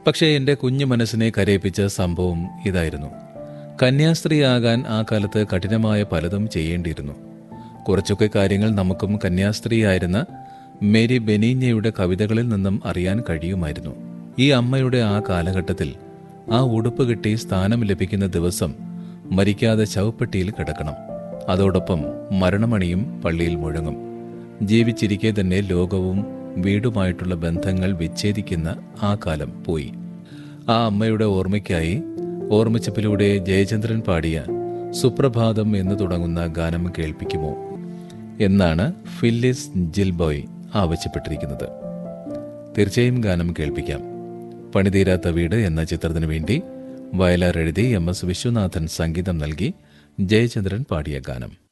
പക്ഷേ എൻ്റെ കുഞ്ഞു മനസ്സിനെ കരയിപ്പിച്ച സംഭവം ഇതായിരുന്നു. കന്യാസ്ത്രീയാകാൻ ആ കാലത്ത് കഠിനമായ പലതും ചെയ്യേണ്ടിയിരുന്നു. കുറച്ചൊക്കെ കാര്യങ്ങൾ നമുക്കും കന്യാസ്ത്രീയായിരുന്ന മേരി ബെനീഞ്ഞയുടെ കവിതകളിൽ നിന്നും അറിയാൻ കഴിയുമായിരുന്നു. ഈ അമ്മയുടെ ആ കാലഘട്ടത്തിൽ ആ ഉടുപ്പ് കിട്ടി സ്ഥാനം ലഭിക്കുന്ന ദിവസം മരിക്കാതെ ശവപ്പെട്ടിയിൽ കിടക്കണം. അതോടൊപ്പം മരണമണിയും പള്ളിയിൽ മുഴങ്ങും. ജീവിച്ചിരിക്കെ തന്നെ ലോകവും വീടുമായിട്ടുള്ള ബന്ധങ്ങൾ വിച്ഛേദിക്കുന്ന ആ കാലം പോയി. ആ അമ്മയുടെ ഓർമ്മയ്ക്കായി ഓർമ്മിച്ചപ്പിലൂടെ ജയചന്ദ്രൻ പാടിയ സുപ്രഭാതം എന്ന് തുടങ്ങുന്ന ഗാനം കേൾപ്പിക്കുമോ എന്നാണ് ഫില്ലിസ് ജിൽബോയ് ആവശ്യപ്പെട്ടിരിക്കുന്നത്. തീർച്ചയായും ഗാനം കേൾപ്പിക്കാം. പണിതീരാത്ത വീട് എന്ന ചിത്രത്തിനു വേണ്ടി വയലാർ എഴുതി MS വിശ്വനാഥൻ സംഗീതം നൽകി ജയചന്ദ്രൻ പാടിയ ഗാനം.